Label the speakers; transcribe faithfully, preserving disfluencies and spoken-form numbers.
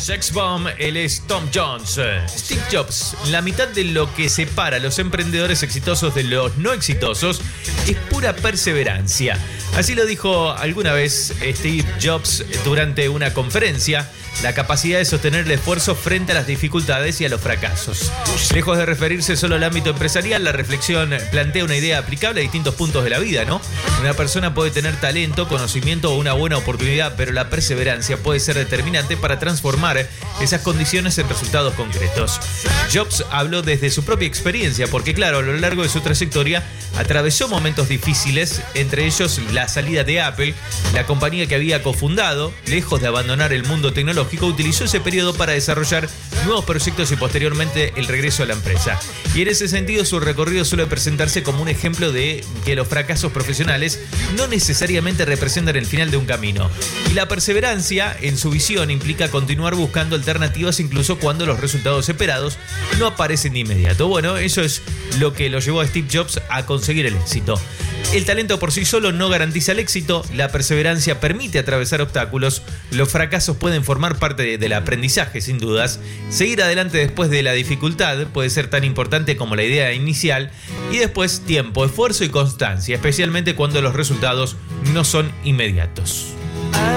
Speaker 1: Sex Bomb, él es Tom Jones. Steve Jobs, la mitad de lo que separa a los emprendedores exitosos de los no exitosos es pura perseverancia. Así lo dijo alguna vez Steve Jobs durante una conferencia. La capacidad de sostener el esfuerzo frente a las dificultades y a los fracasos. Lejos de referirse solo al ámbito empresarial, la reflexión plantea una idea aplicable a distintos puntos de la vida, ¿no? Una persona puede tener talento, conocimiento o una buena oportunidad, pero la perseverancia puede ser determinante para transformar esas condiciones en resultados concretos. Jobs habló desde su propia experiencia, porque claro, a lo largo de su trayectoria atravesó momentos difíciles, entre ellos la salida de Apple, la compañía que había cofundado. Lejos de abandonar el mundo tecnológico, utilizó ese periodo para desarrollar nuevos proyectos y posteriormente el regreso a la empresa. Y en ese sentido su recorrido suele presentarse como un ejemplo de que los fracasos profesionales no necesariamente representan el final de un camino. Y la perseverancia, en su visión, implica continuar buscando alternativas incluso cuando los resultados esperados no aparecen de inmediato. Bueno, eso es lo que lo llevó a Steve Jobs a conseguir el éxito. El talento por sí solo no garantiza el éxito, la perseverancia permite atravesar obstáculos, los fracasos pueden formar parte de, del aprendizaje sin dudas, seguir adelante después de la dificultad puede ser tan importante como la idea inicial, y después tiempo, esfuerzo y constancia, especialmente cuando los resultados no son inmediatos.